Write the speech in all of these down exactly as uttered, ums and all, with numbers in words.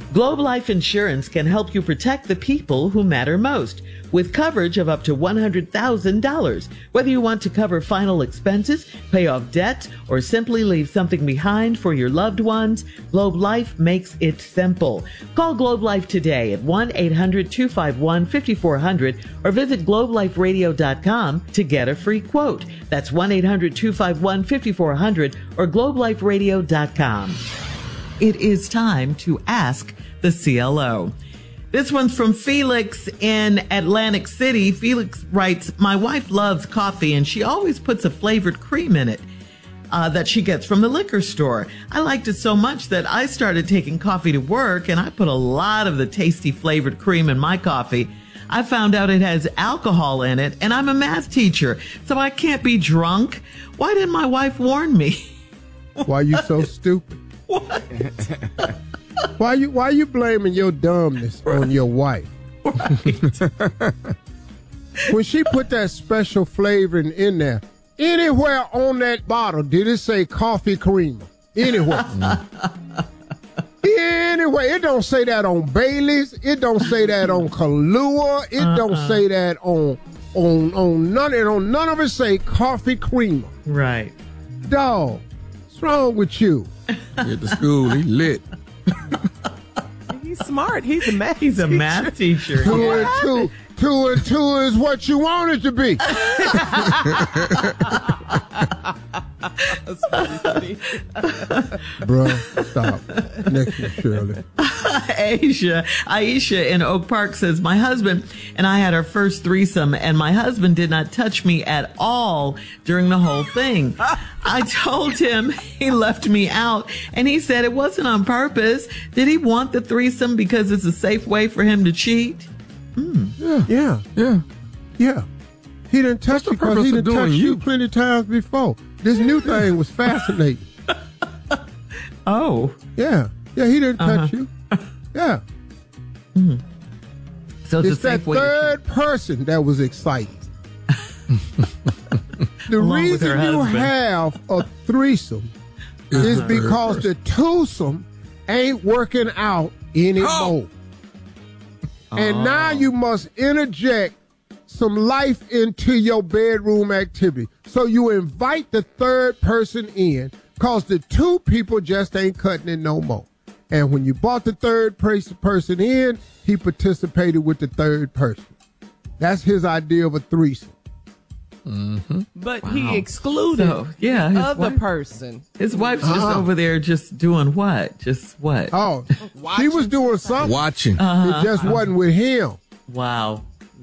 Globe Life Insurance can help you protect the people who matter most with coverage of up to one hundred thousand dollars. Whether you want to cover final expenses, pay off debt, or simply leave something behind for your loved ones, Globe Life makes it simple. Call Globe Life today at one eight hundred two five one five four zero zero or visit globe life radio dot com to get a free quote. That's one eight hundred two five one five four zero zero or globe life radio dot com. It is time to ask the C L O. This one's from Felix in Atlantic City. Felix writes, my wife loves coffee and she always puts a flavored cream in it uh, that she gets from the liquor store. I liked it so much that I started taking coffee to work and I put a lot of the tasty flavored cream in my coffee. I found out it has alcohol in it and I'm a math teacher, so I can't be drunk. Why didn't my wife warn me? Why you so stupid? What? Why you why you blaming your dumbness right. on your wife? Right. When she put that special flavoring in there, anywhere on that bottle did it say coffee creamer? Anywhere. Anyway, it don't say that on Bailey's. It don't say that on Kahlua. It uh-uh. don't say that on on on none it on none of it say coffee creamer. Right. Dog, what's wrong with you? At the school, he lit. He's smart. He's a math. He's a teacher. math teacher. Two and two, two and two is what you want it to be. That's pretty funny. Bro, stop. Next one, Shirley. Aisha, Aisha in Oak Park says, my husband and I had our first threesome and my husband did not touch me at all during the whole thing. I told him he left me out and he said it wasn't on purpose. Did he want the threesome because it's a safe way for him to cheat? Mm. Yeah. Yeah. Yeah. Yeah. He didn't touch you because he didn't touch you? you plenty of times before. This new thing was fascinating. Oh. Yeah. Yeah, he didn't touch uh-huh. you. Yeah. Mm-hmm. So it's, it's that third person that was exciting. The Along reason you husband. have a threesome uh-huh. is because the twosome ain't working out anymore. Oh. And oh. now you must interject some life into your bedroom activity. So you invite the third person in because the two people just ain't cutting it no more. And when you brought the third person in, he participated with the third person. That's his idea of a threesome. Mm-hmm. But wow. he excluded so, yeah, the other wife, person. His wife's uh-huh. just over there just doing what? Just what? Oh, she was doing something. Watching. Uh-huh. It just wasn't with him. Wow.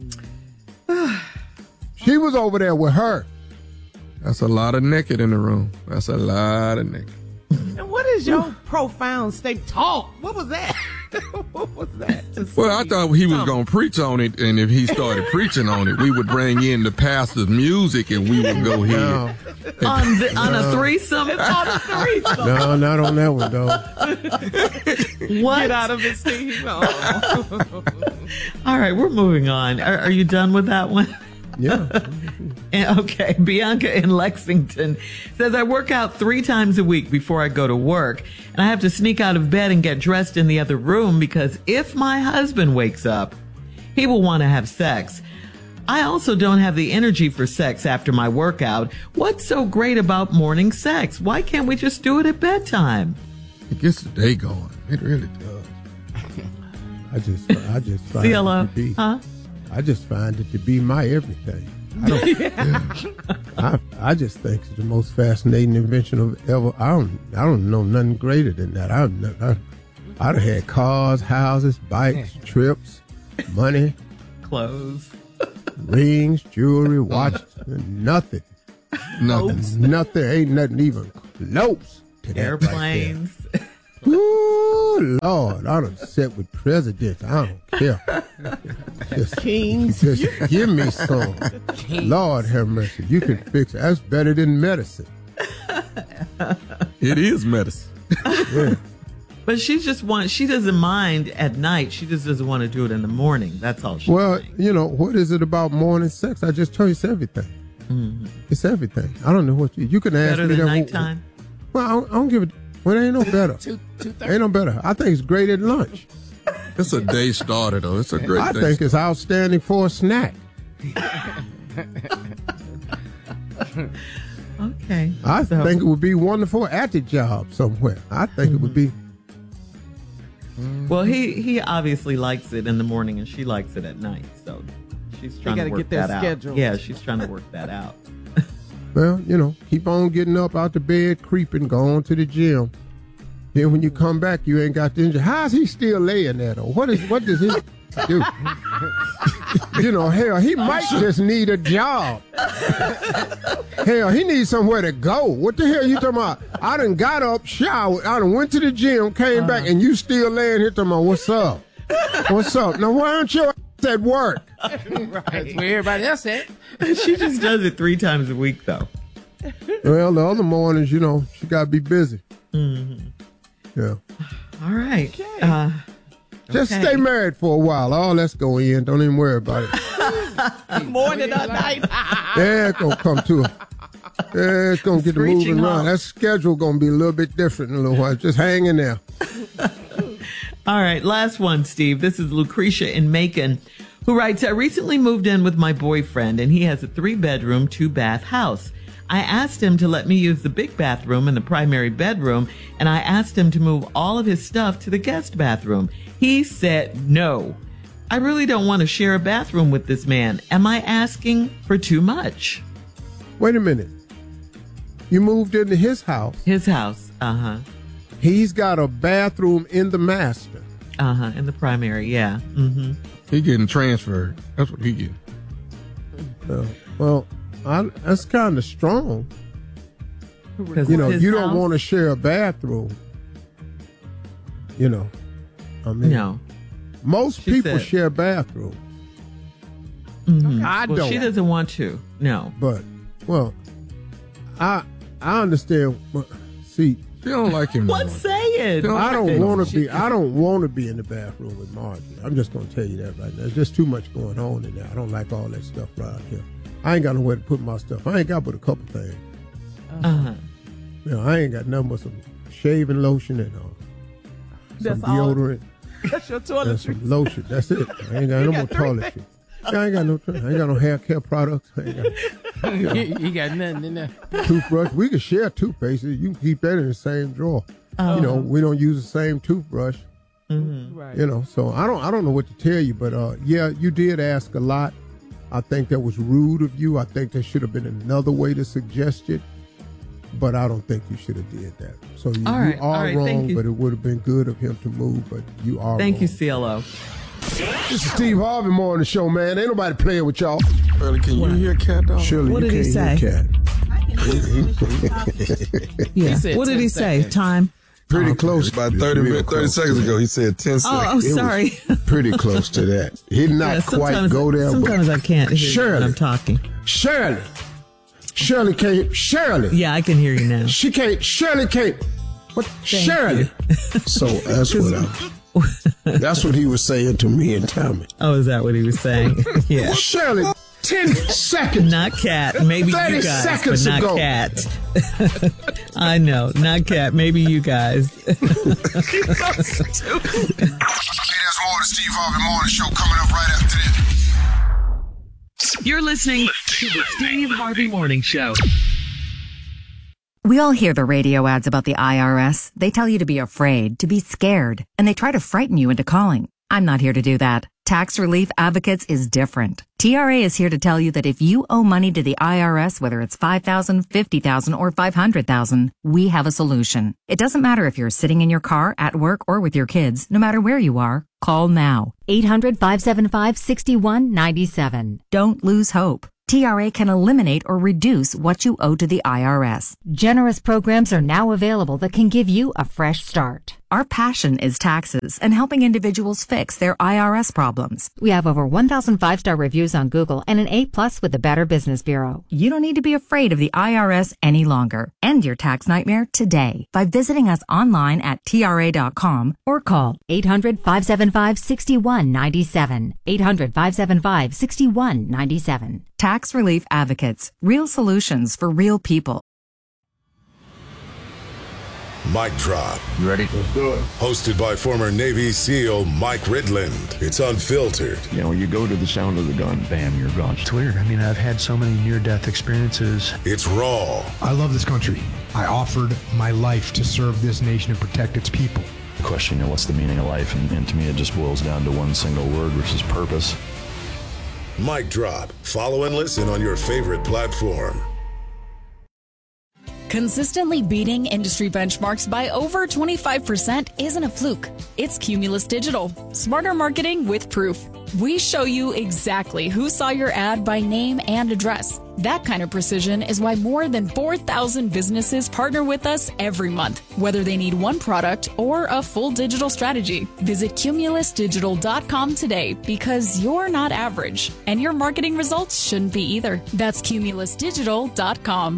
She was over there with her. That's a lot of naked in the room. That's a lot of naked. And what is your profound state talk? What was that? What was that? Well, I thought he was going to preach on it, and if he started preaching on it, we would bring in the pastor's music, and we would go here. No. on, the, on no. a threesome? It's on a threesome. No, not on that one, though. What? Get out of it, Steve. Oh. All right, we're moving on. Are, are you done with that one? Yeah. Okay, Bianca in Lexington says, I work out three times a week before I go to work, and I have to sneak out of bed and get dressed in the other room because if my husband wakes up, he will want to have sex. I also don't have the energy for sex after my workout. What's so great about morning sex? Why can't we just do it at bedtime? It gets the day going. It really does. I just, I just find C L O, it to be, huh? I just find it to be my everything. I don't. Yeah. I I just think it's the most fascinating invention of ever. I don't I don't know nothing greater than that. I I I'd have had cars, houses, bikes, trips, money, clothes, rings, jewelry, watches, nothing. Nothing. Nothing. Ain't nothing even close to that. Airplanes. Right there. Ooh, Lord, I done sit with presidents. I don't care. Just, Kings. Just give me some. Kings. Lord have mercy. You can fix it. That's better than medicine. It is medicine. Yeah. But she just wants, she doesn't mind at night. She just doesn't want to do it in the morning. That's all she Well, saying. you know, what is it about morning sex? I just told you it's everything. Mm-hmm. It's everything. I don't know what you, you can ask Better me than that. nighttime? Well, I don't, I don't give it. Well, it ain't no better. Two, two thirty. Ain't no better. I think it's great at lunch. It's a day starter, though. It's a great I day think starter. it's outstanding for a snack. Okay. I so, think it would be wonderful at the job somewhere. I think mm-hmm. it would be. Well, he, he obviously likes it in the morning and she likes it at night. So she's trying to work get their that schedule. out. Yeah, she's trying to work that out. Well, you know, keep on getting up out the bed, creeping, going to the gym. Then when you come back, you ain't got the injury. How's he still laying there, though? What is what does he do? You know, hell, he might just need a job. Hell, he needs somewhere to go. What the hell you talking about? I done got up, showered, I done went to the gym, came uh-huh. back, and you still laying here talking about, what's up? What's up? Now, why aren't you at work? Right. That's where everybody else at. She just does it three times a week, though. Well, the other mornings, you know, she got to be busy. Mm-hmm. Yeah. All right. Okay. Uh, Just okay. stay married for a while. Oh, let's go in. Don't even worry about it. Morning or night. Yeah, it's going to come to it. Yeah, it's going to get the moving home. around. That schedule going to be a little bit different in a little while. Just hang in there. All right. Last one, Steve. This is Lucretia in Macon, who writes, I recently moved in with my boyfriend, and he has a three-bedroom, two-bath house. I asked him to let me use the big bathroom and the primary bedroom, and I asked him to move all of his stuff to the guest bathroom. He said no. I really don't want to share a bathroom with this man. Am I asking for too much? Wait a minute. You moved into his house. His house. Uh-huh. He's got a bathroom in the master. Uh-huh. In the primary, yeah. Mm-hmm. He getting transferred. That's what he getting. Uh, well, I, that's kind of strong. You know, you don't want to share a bathroom. You know, I mean, no. Most She people said- share bathrooms. Mm-hmm. I well, don't. she doesn't want to. No. But, well, I I understand. But see, She don't like him. What's saying? I don't want to be. I don't want to be in the bathroom with Margie. I'm just going to tell you that right now. There's just too much going on in there. I don't like all that stuff right here. I ain't got nowhere to put my stuff. I ain't got but a couple things. Uh-huh. You know, I ain't got nothing but some shaving lotion and uh, some That's all? deodorant That's your and toiletries. some lotion. That's it. I ain't got no more got three toiletries. Yeah, I ain't got no. I ain't got no hair care products. I ain't got you, you got nothing in there. toothbrush. We can share toothpastes. You can keep that in the same drawer. Oh. You know, we don't use the same toothbrush. Mm-hmm. Right. You know, so I don't. I don't know what to tell you, but uh, yeah, you did ask a lot. I think that was rude of you. I think there should have been another way to suggest it, but I don't think you should have did that. So you, All right, you all are right, wrong, thank you. but it would have been good of him to move, but you are Thank wrong. you, C L O. This is Steve Harvey Morning Show, man. Ain't nobody playing with y'all. Shirley, can you hear Cat Dog? Shirley, What you did he can't hear say? Cat. Yeah. said What did ten he say? seconds. Time? Pretty close. About It's thirty, real minutes, thirty close seconds to ago, that. he said ten Oh, seconds. I'm It was sorry. Pretty close to that. He did not Yeah, quite sometimes- go there, Sometimes but I can't hear you when Shirley. I'm talking. Shirley. Shirley can't. Shirley. Yeah, I can hear you now. She can't. Shirley can't. What? Shirley. So that's what I, that's what he was saying to me and Tommy. Oh, is that what he was saying? Yeah. Shirley, ten seconds. Not Cat. Maybe thirty you guys, but seconds not ago. Cat. I know, not Cat. Maybe you guys. Hey, there's more of the Steve Harvey Morning Show coming up right after this. You're listening to the Steve Harvey Morning Show. We all hear the radio ads about the I R S. They tell you to be afraid, to be scared, and they try to frighten you into calling. I'm not here to do that. Tax Relief Advocates is different. T R A is here to tell you that if you owe money to the I R S, whether it's five thousand dollars, fifty thousand dollars, or five hundred thousand dollars, we have a solution. It doesn't matter if you're sitting in your car, at work, or with your kids. No matter where you are, call now. eight hundred, five seven five, six one nine seven. Don't lose hope. T R A can eliminate or reduce what you owe to the I R S. Generous programs are now available that can give you a fresh start. Our passion is taxes and helping individuals fix their I R S problems. We have over one thousand five-star reviews on Google and an A plus with the Better Business Bureau. You don't need to be afraid of the I R S any longer. End your tax nightmare today by visiting us online at T R A dot com or call eight hundred, five seven five, six one nine seven. eight hundred, five seven five, six one nine seven. Tax Relief Advocates. Real solutions for real people. Mic Drop. You ready? Let's do it. Hosted by former Navy SEAL Mike Ridland. It's unfiltered. You know, you go to the sound of the gun, bam, you're gone. It's weird. I mean, I've had so many near-death experiences. It's raw. I love this country. I offered my life to serve this nation and protect its people. Question, you know, what's the meaning of life? And, and to me, it just boils down to one single word, which is purpose. Mic Drop. Follow and listen on your favorite platform. Consistently beating industry benchmarks by over twenty-five percent isn't a fluke. It's Cumulus Digital. Smarter marketing with proof. We show you exactly who saw your ad by name and address. That kind of precision is why more than four thousand businesses partner with us every month, whether they need one product or a full digital strategy. Visit cumulus digital dot com today because you're not average, and your marketing results shouldn't be either. That's cumulus digital dot com.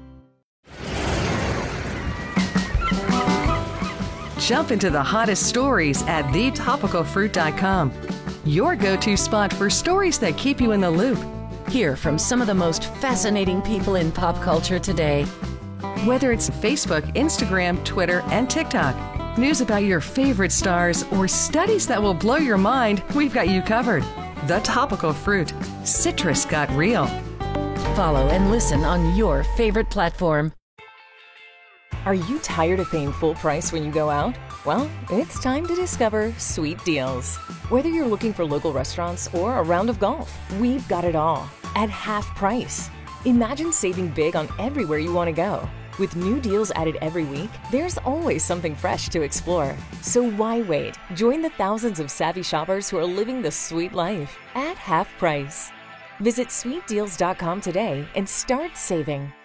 Jump into the hottest stories at the topical fruit dot com. Your go-to spot for stories that keep you in the loop. Hear from some of the most fascinating people in pop culture today. Whether it's Facebook, Instagram, Twitter, and TikTok, news about your favorite stars, or studies that will blow your mind, we've got you covered. The Topical Fruit. Citrus got real. Follow and listen on your favorite platform. Are you tired of paying full price when you go out? Well, it's time to discover Sweet Deals. Whether you're looking for local restaurants or a round of golf, we've got it all at half price. Imagine saving big on everywhere you want to go. With new deals added every week, there's always something fresh to explore. So why wait? Join the thousands of savvy shoppers who are living the sweet life at half price. Visit sweet deals dot com today and start saving.